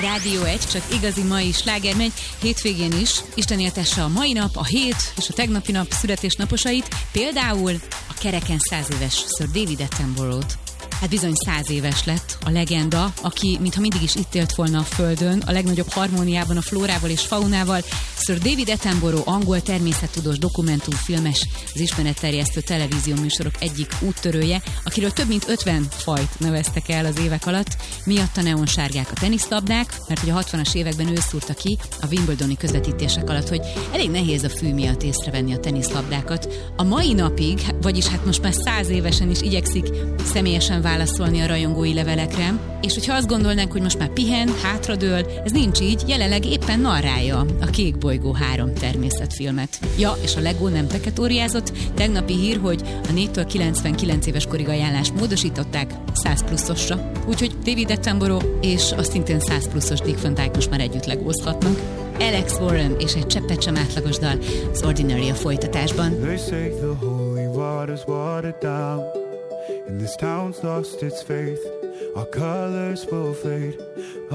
Rádió 1, csak igazi mai sláger megy, hétvégén is. Isten éltesse a mai nap, a hét és a tegnapi nap születésnaposait, például a kereken 100 éves Sir David Attenborough-t. Hát bizony 100 éves lett a legenda, aki mintha mindig is itt élt volna a Földön, a legnagyobb harmóniában a flórával és faunával. Sir David Attenborough angol természettudós, dokumentumfilmes, az ismeretterjesztő televízió műsorok egyik úttörője, akiről több mint 50 fajt neveztek el az évek alatt. Miatta neonsárgák a teniszlabdák, mert hogy a 60-as években ő szúrta ki a Wimbledoni közvetítések alatt, hogy elég nehéz a fű miatt észrevenni a teniszlabdákat. A mai napig, vagyis hát most már 100 évesen is igyekszik személyesen válaszolni a rajongói levelekre, és hogyha azt gondolnánk, hogy most már pihen, hátradől, ez nincs így, jelenleg éppen narrálja a Kék bolygó 3 természetfilmet. Ja, és a Lego nem teketóriázott, tegnapi hír, hogy a 4-től 99 éves korig ajánlást módosították 100 pluszosra. Úgyhogy David Attenborough és a szintén 100 pluszos Dick Van Dyke most már együtt legózhatnak. Alex Warren és egy cseppet sem átlagos dal, az Ordinary a folytatásban. And this town's lost its faith, our colors will fade.